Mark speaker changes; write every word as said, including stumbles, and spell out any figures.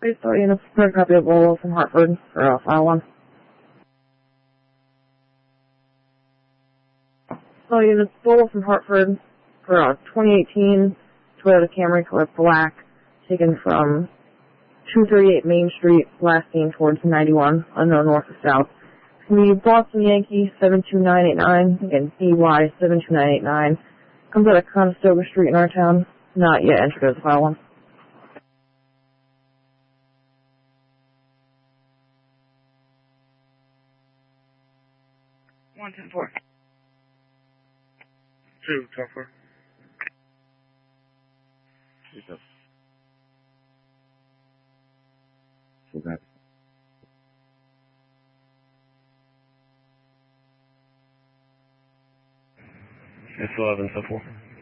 Speaker 1: Please throw in a third copy of Volvo from Hartford for uh, file one. So units Volvo from Hartford for uh, twenty eighteen Toyota Camry color black, taken from two thirty-eight Main Street, last seen towards ninety-one, unknown north or south. It's going to be Boston Yankee seven two nine eight nine, again B Y seven two nine eight nine. Comes out of Conestoga Street in our town, not yet entered as file one.
Speaker 2: one ten four. two ten four. It's eleven ten four.